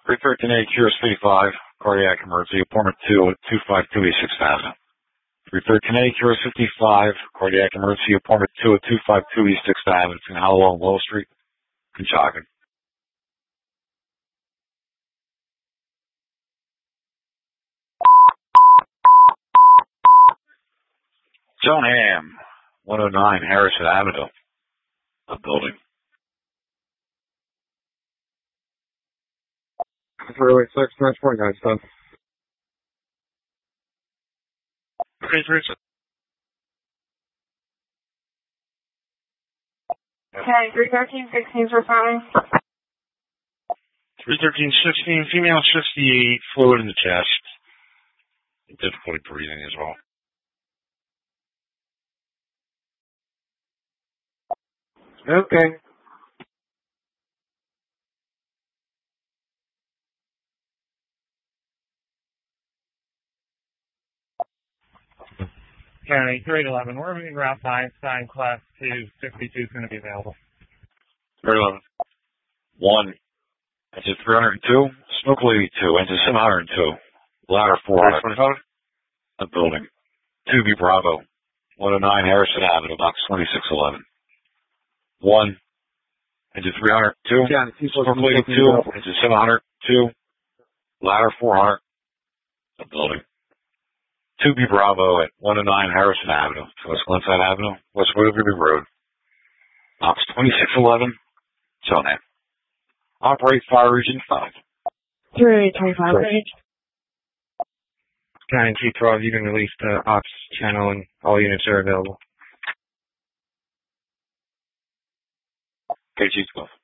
313A Cures 55, cardiac emergency, appointment 2 at 252 East 6th Avenue. 313A Cures 55, cardiac emergency, appointment 2 at 252 East 6th Avenue, between Hallowell and Willow Street, Conshohocken. John Ham, 109 Harrison Avenue, a building. 386, match point, guys, done. Okay, Richard. Okay, 313-16 for fine. 313-16, female 68, fluid in the chest. Difficulty breathing as well. Okay. County 311, we're moving Route 5, sign class 2, 62 is going to be available. 311. 1, engine 302, smoke 82, engine 702, ladder 400, a building. 2B Bravo, 109 Harrison Avenue, box 2611. 1, engine 302, smoke 82, engine 702, ladder 400, a building. 2B Bravo at 109 Harrison Avenue, West Glenside Avenue, West Woodbury Road, box 2611, Sonam. Operate Fire Region 5. 325. County T12, you can release the ops channel and all units are available. KG12.